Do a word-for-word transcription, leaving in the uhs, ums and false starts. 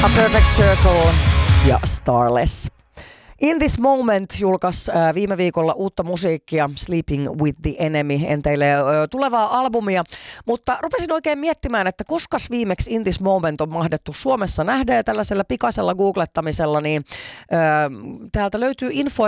A Perfect Circle ja Starless. In This Moment julkaisi äh, viime viikolla uutta musiikkia, Sleeping with the Enemy, enteilee äh, tulevaa albumia, mutta rupesin oikein miettimään, että koskas viimeksi In This Moment on mahdettu Suomessa nähdä, ja tällaisella pikaisella googlettamisella, niin äh, täältä löytyy info,